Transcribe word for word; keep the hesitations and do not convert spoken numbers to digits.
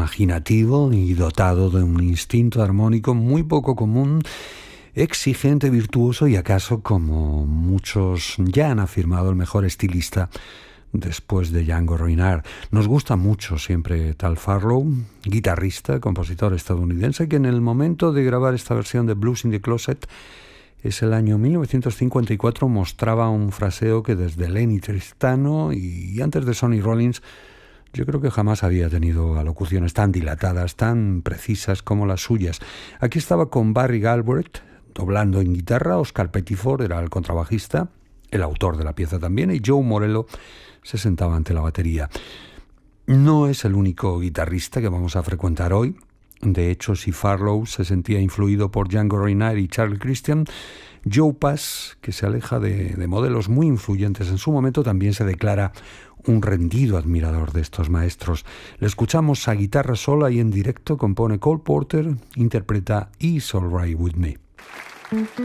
imaginativo y dotado de un instinto armónico muy poco común, exigente, virtuoso y acaso, como muchos ya han afirmado, el mejor estilista después de Django Reinhardt. Nos gusta mucho siempre Tal Farlow, guitarrista, compositor estadounidense, que en el momento de grabar esta versión de Blues in the Closet, es el año mil novecientos cincuenta y cuatro, mostraba un fraseo que desde Lenny Tristano y antes de Sonny Rollins yo creo que jamás había tenido alocuciones tan dilatadas, tan precisas como las suyas. Aquí estaba con Barry Galbraith doblando en guitarra, Oscar Pettiford era el contrabajista, el autor de la pieza también, y Joe Morello se sentaba ante la batería. No es el único guitarrista que vamos a frecuentar hoy. De hecho, si Farlow se sentía influido por Django Reinhardt y Charlie Christian, Joe Pass, que se aleja de, de modelos muy influyentes en su momento, también se declara un rendido admirador de estos maestros. Le escuchamos a guitarra sola y en directo, compone Cole Porter, interpreta It's All Right With Me.